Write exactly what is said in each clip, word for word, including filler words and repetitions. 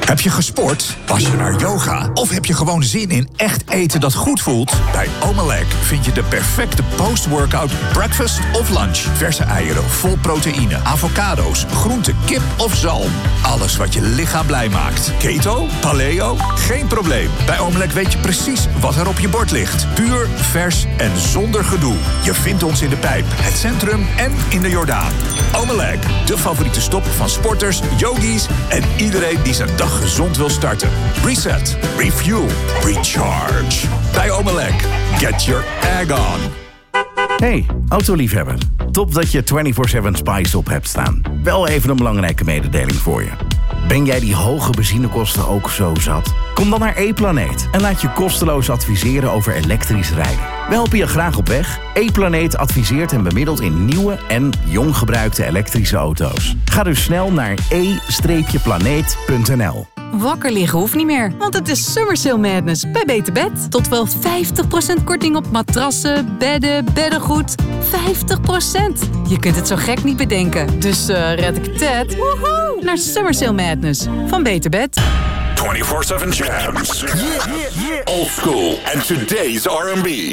Heb je gesport? Was je naar yoga? Of heb je gewoon zin in echt eten dat goed voelt? Bij Omelec vind je de perfecte post-workout breakfast of lunch. Verse eieren vol proteïne, avocado's, groente, kip of zalm. Alles wat je lichaam blij maakt. Keto? Paleo? Geen probleem. Bij Omelec weet je precies wat er op je bord ligt. Puur, vers en zonder gedoe. Je vindt ons in de Pijp, het centrum en in de Jordaan. Omelec, de favoriete stop van sporters, yogis en iedereen die zijn dag gezond wil starten. Reset, refuel, recharge. Bij Omelec, get your egg on. Hey, autoliefhebber. Top dat je vierentwintig zeven Spice op hebt staan. Wel even een belangrijke mededeling voor je. Ben jij die hoge benzinekosten ook zo zat? Kom dan naar E-Planeet en laat je kosteloos adviseren over elektrisch rijden. We helpen je graag op weg. E-Planeet adviseert en bemiddelt in nieuwe en jong gebruikte elektrische auto's. Ga dus snel naar e planeet punt n l. Wakker liggen hoeft niet meer, want het is Summer Sale Madness bij Beter Bed. Tot wel vijftig procent korting op matrassen, bedden, beddengoed. vijftig procent! Je kunt het zo gek niet bedenken. Dus uh, red ik het woehoe, naar Summer Sale Madness van Beter Bed. vierentwintig zeven Jams. Yeah, yeah, yeah. Old school and today's R and B.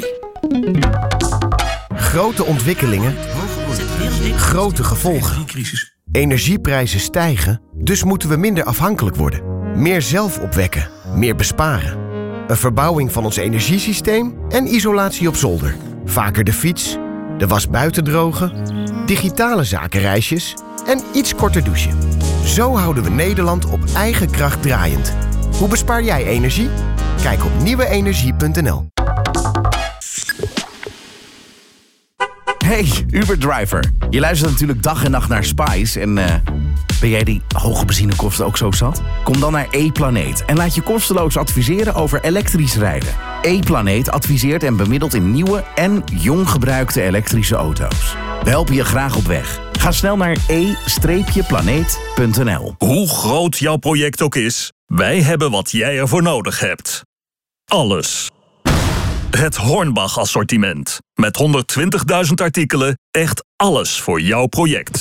Grote ontwikkelingen, grote gevolgen. Energieprijzen stijgen, dus moeten we minder afhankelijk worden. Meer zelf opwekken, meer besparen. Een verbouwing van ons energiesysteem en isolatie op zolder. Vaker de fiets, de was buiten drogen, digitale zakenreisjes en iets korter douchen. Zo houden we Nederland op eigen kracht draaiend. Hoe bespaar jij energie? Kijk op nieuwe energie punt n l. Hey, Uberdriver. Je luistert natuurlijk dag en nacht naar Spice en... Uh, ben jij die hoge benzinekosten ook zo zat? Kom dan naar E-Planeet en laat je kosteloos adviseren over elektrisch rijden. E-Planeet adviseert en bemiddelt in nieuwe en jong gebruikte elektrische auto's. We helpen je graag op weg. Ga snel naar e planeet punt n l. Hoe groot jouw project ook is, wij hebben wat jij ervoor nodig hebt. Alles. Het Hornbach assortiment. Met honderdtwintigduizend artikelen, echt alles voor jouw project.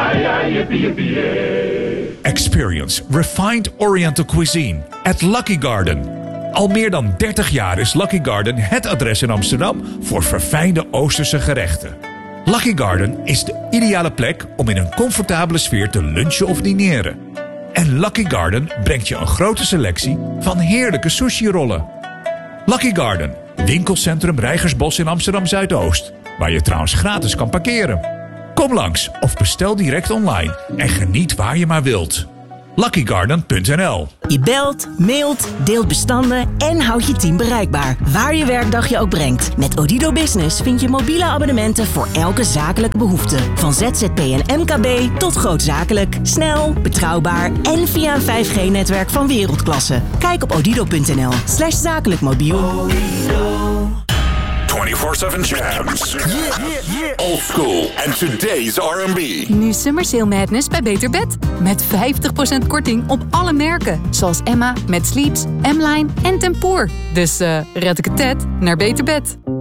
Experience refined Oriental cuisine at Lucky Garden. Al meer dan dertig jaar is Lucky Garden het adres in Amsterdam voor verfijnde Oosterse gerechten. Lucky Garden is de ideale plek om in een comfortabele sfeer te lunchen of dineren. En Lucky Garden brengt je een grote selectie van heerlijke sushi-rollen. Lucky Garden, winkelcentrum Reigersbos in Amsterdam-Zuidoost, waar je trouwens gratis kan parkeren. Kom langs of bestel direct online en geniet waar je maar wilt. lucky garden punt n l. Je belt, mailt, deelt bestanden en houdt je team bereikbaar. Waar je werkdag je ook brengt. Met Odido Business vind je mobiele abonnementen voor elke zakelijke behoefte. Van Z Z P en M K B tot grootzakelijk. Snel, betrouwbaar en via een vijf G netwerk van wereldklasse. Kijk op odido punt n l slash zakelijk mobiel. vierentwintig zeven Jams. Yeah, yeah, yeah. Old school and today's R and B. Nu Summer Sale Madness bij Beter Bed. Met vijftig procent korting op alle merken. Zoals Emma, Met Sleeps, M-Line en Tempoor. Dus uh, red ik het net naar Beter Bed.